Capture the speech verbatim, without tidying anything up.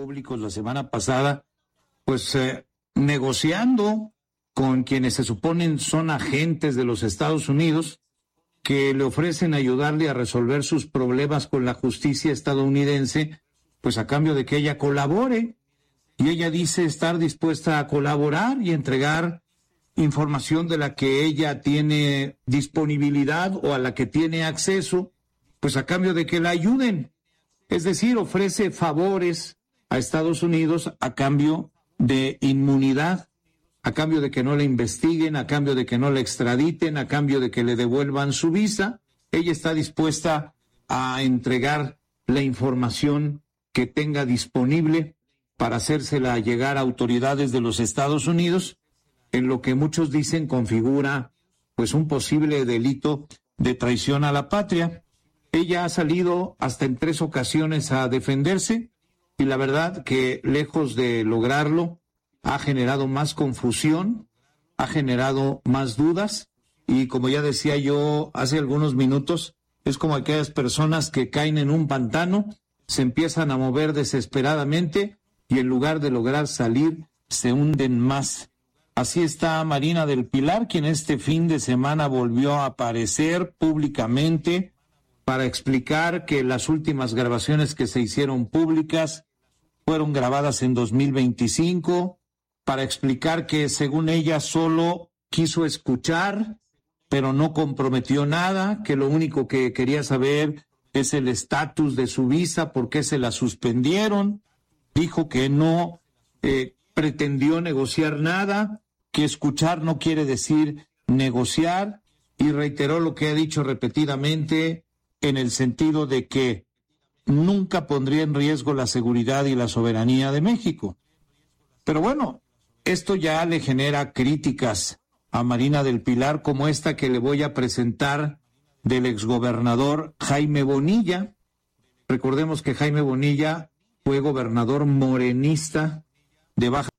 públicos la semana pasada, pues eh, negociando con quienes se suponen son agentes de los Estados Unidos, que le ofrecen ayudarle a resolver sus problemas con la justicia estadounidense, pues a cambio de que ella colabore. Y ella dice estar dispuesta a colaborar y entregar información de la que ella tiene disponibilidad o a la que tiene acceso, pues a cambio de que la ayuden. Es decir, ofrece favores a Estados Unidos a cambio de inmunidad, a cambio de que no la investiguen, a cambio de que no la extraditen, a cambio de que le devuelvan su visa. Ella está dispuesta a entregar la información que tenga disponible para hacérsela llegar a autoridades de los Estados Unidos, en lo que muchos dicen configura pues un posible delito de traición a la patria. Ella ha salido hasta en tres ocasiones a defenderse y la verdad que lejos de lograrlo ha generado más confusión, ha generado más dudas y como ya decía yo hace algunos minutos, es como aquellas personas que caen en un pantano, se empiezan a mover desesperadamente y en lugar de lograr salir, se hunden más. Así está Marina del Pilar, quien este fin de semana volvió a aparecer públicamente para explicar que las últimas grabaciones que se hicieron públicas fueron grabadas en dos mil veinticinco, para explicar que según ella solo quiso escuchar, pero no comprometió nada, que lo único que quería saber es el estatus de su visa, por qué se la suspendieron. Dijo que no eh, pretendió negociar nada, que escuchar no quiere decir negociar, y reiteró lo que ha dicho repetidamente en el sentido de que nunca pondría en riesgo la seguridad y la soberanía de México. Pero bueno, esto ya le genera críticas a Marina del Pilar, como esta que le voy a presentar del exgobernador Jaime Bonilla. Recordemos que Jaime Bonilla fue gobernador morenista de Baja